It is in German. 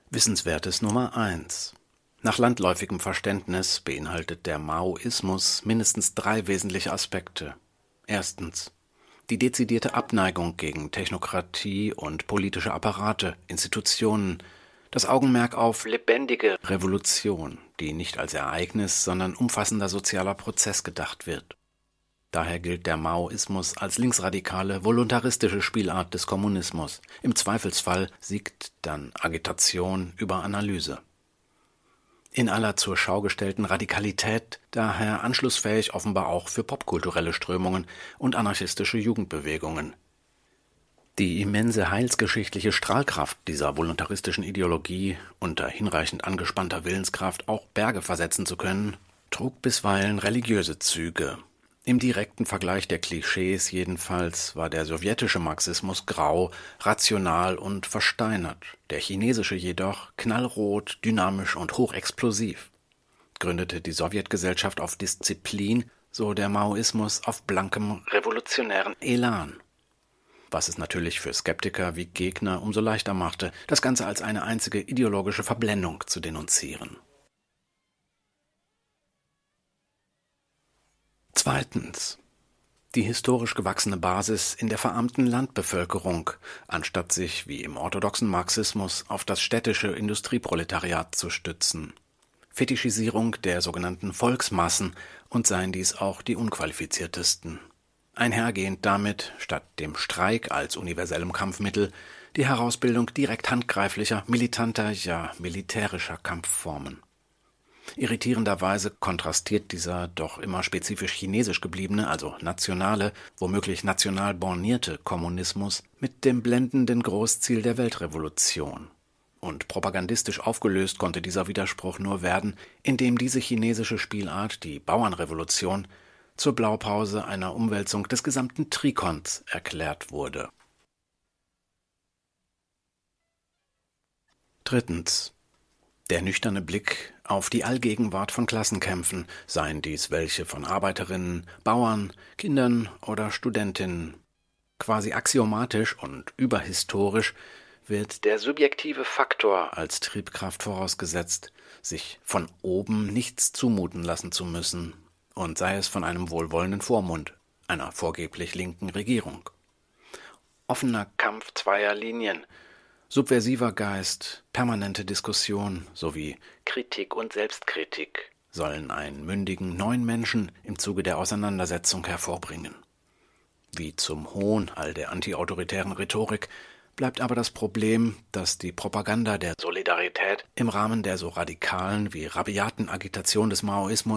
Wissenswertes Nummer 1. Nach landläufigem Verständnis beinhaltet der Maoismus mindestens 3 wesentliche Aspekte. Erstens. Die dezidierte Abneigung gegen Technokratie und politische Apparate, Institutionen, das Augenmerk auf lebendige Revolution, die nicht als Ereignis, sondern umfassender sozialer Prozess gedacht wird. Daher gilt der Maoismus als linksradikale, voluntaristische Spielart des Kommunismus. Im Zweifelsfall siegt dann Agitation über Analyse. In aller zur Schau gestellten Radikalität daher anschlussfähig offenbar auch für popkulturelle Strömungen und anarchistische Jugendbewegungen. Die immense heilsgeschichtliche Strahlkraft dieser voluntaristischen Ideologie, unter hinreichend angespannter Willenskraft auch Berge versetzen zu können, trug bisweilen religiöse Züge. Im direkten Vergleich der Klischees jedenfalls war der sowjetische Marxismus grau, rational und versteinert, der chinesische jedoch knallrot, dynamisch und hochexplosiv. Gründete die Sowjetgesellschaft auf Disziplin, so der Maoismus auf blankem revolutionären Elan. Was es natürlich für Skeptiker wie Gegner umso leichter machte, das Ganze als eine einzige ideologische Verblendung zu denunzieren. Zweitens. Die historisch gewachsene Basis in der verarmten Landbevölkerung, anstatt sich wie im orthodoxen Marxismus auf das städtische Industrieproletariat zu stützen. Fetischisierung der sogenannten Volksmassen und seien dies auch die unqualifiziertesten. Einhergehend damit, statt dem Streik als universellem Kampfmittel, die Herausbildung direkt handgreiflicher, militanter, ja militärischer Kampfformen. Irritierenderweise kontrastiert dieser doch immer spezifisch chinesisch gebliebene, also nationale, womöglich national bornierte Kommunismus mit dem blendenden Großziel der Weltrevolution. Und propagandistisch aufgelöst konnte dieser Widerspruch nur werden, indem diese chinesische Spielart, die Bauernrevolution, zur Blaupause einer Umwälzung des gesamten Trikons erklärt wurde. Drittens. Der nüchterne Blick auf die Allgegenwart von Klassenkämpfen, seien dies welche von Arbeiterinnen, Bauern, Kindern oder Studentinnen. Quasi axiomatisch und überhistorisch wird der subjektive Faktor als Triebkraft vorausgesetzt, sich von oben nichts zumuten lassen zu müssen, und sei es von einem wohlwollenden Vormund, einer vorgeblich linken Regierung. Offener Kampf zweier Linien, subversiver Geist, permanente Diskussion sowie Kritik und Selbstkritik sollen einen mündigen neuen Menschen im Zuge der Auseinandersetzung hervorbringen. Wie zum Hohn all der antiautoritären Rhetorik bleibt aber das Problem, dass die Propaganda der Solidarität im Rahmen der so radikalen wie rabiaten Agitation des Maoismus